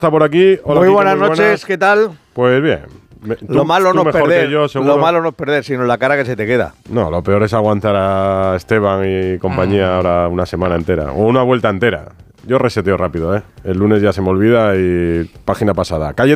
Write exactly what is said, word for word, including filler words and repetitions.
está por aquí. Hola, muy Quique, buenas muy noches, buenas. ¿Qué tal? Pues bien. Tú, lo malo no es perder, yo, lo malo no es perder, sino la cara que se te queda. No, lo peor es aguantar a Esteban y compañía mm. ahora una semana entera, o una vuelta entera. Yo reseteo rápido, ¿eh? El lunes ya se me olvida y página pasada. Calle